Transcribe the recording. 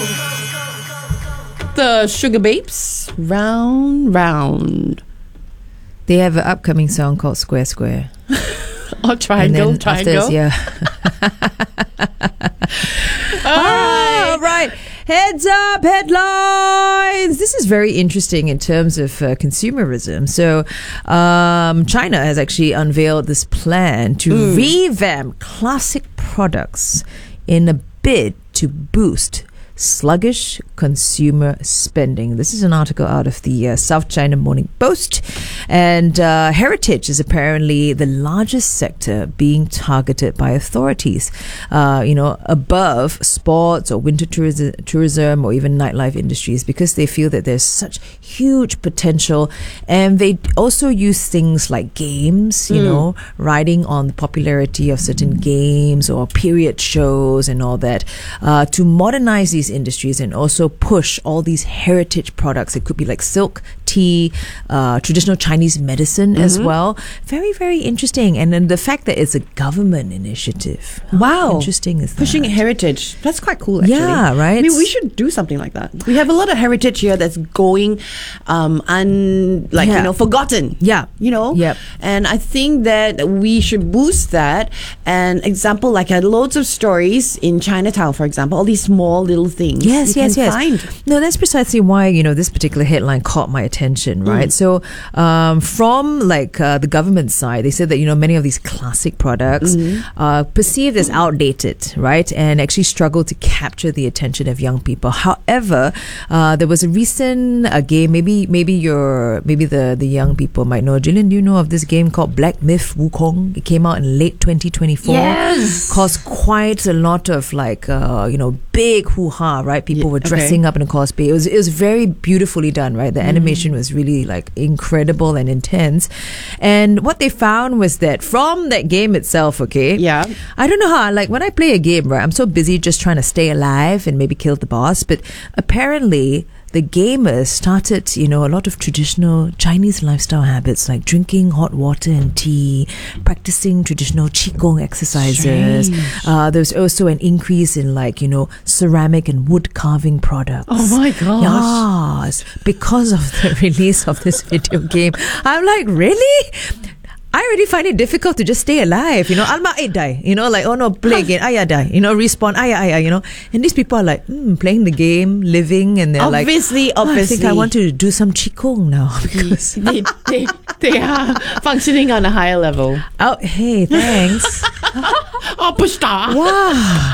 The Sugar Babes, Round Round. They have an upcoming song called Square Square. Or Triangle, And then Triangle. after, yeah. All right. Heads up, headlines. This is very interesting in terms of consumerism. So, China has actually unveiled this plan to revamp classic products in a bid to boost sluggish consumer spending. This is an article out of the South China Morning Post. And heritage is apparently the largest sector being targeted by authorities, above sports or winter tourism or even nightlife industries, because they feel that there's such huge potential. And they also use things like games, riding on the popularity of certain games or period shows and all that, to modernize these industries and also push all these heritage products. It could be like silk, tea, traditional Chinese medicine as well. Very, very interesting. And then the fact that it's a government initiative. How interesting is that? Pushing heritage. That's quite cool, actually. Yeah, right? I mean, we should do something like that. We have a lot of heritage here that's going forgotten. Yeah. Yep. And I think that we should boost that. And example, like loads of stories in Chinatown, for example, all these small little things. Yes. Find. No, that's precisely why, this particular headline caught my attention, right? So, from the government side, they said that, many of these classic products are perceived as outdated, right? And actually struggle to capture the attention of young people. However, there was a recent game, maybe the young people might know. Jillian, do you know of this game called Black Myth Wukong? It came out in late 2024. Yes. Caused quite a lot of big hoo-ha, right? People were dressing up in a cosplay. It was very beautifully done, right? The animation was really incredible and intense. And what they found was that from that game itself, I don't know how, when I play a game, right, I'm so busy just trying to stay alive and maybe kill the boss, but apparently the gamers started, a lot of traditional Chinese lifestyle habits like drinking hot water and tea, practicing traditional Qigong exercises. There was also an increase in ceramic and wood carving products. Oh my gosh. Yes, because of the release of this video game. I'm like, really? I already find it difficult to just stay alive, Alma die, oh no, play again, Aya die, respawn, Aya, and these people are playing the game, living, and they're obviously, I think I want to do some Qigong now because they are functioning on a higher level. Oh, hey, thanks. Oh, push star. Wow.